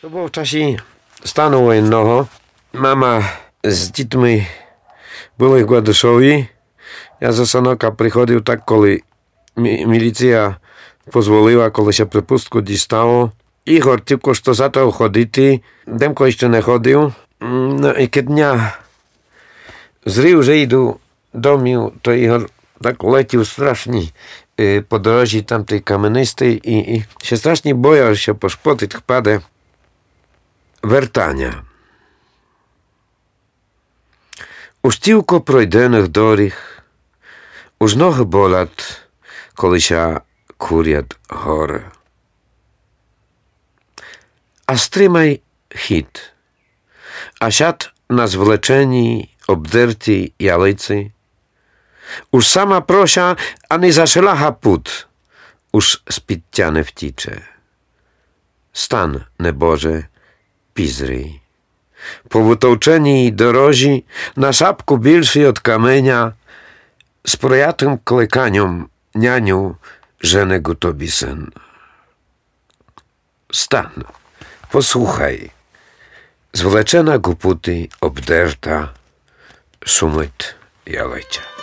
To było w czasie stanu wojennego. Mama z dziećmi były w Gładyszowie. Ja ze Sanoka przychodził tak, коли milicja pozwoliła, коли się przepustku дістало. Ігор тільки що зато ходити. Демко ще не ходив. Ну, і кидня зрив, вже йду домів, то Ігор так летів страшні по дорожі, там той каменистий, і ще страшні боя, що пошпотить впаде вертання. Уж тільки пройдених доріг, уж ноги болять, коли ся курять гори. A strymaj hit, a siat na zwleczeni, obderti jalicy, już sama prosia, a nie zaszelacha put, już spitciane wticze. Stan, neboże, pizry. Po wytouczeni dorozi, na szapku bilszy od kamienia, z projatym klekaniom nianiu, żenego tobie syn. Stan. Posłuchaj, zwleczena guputy, obderta, szumyt jalejcia.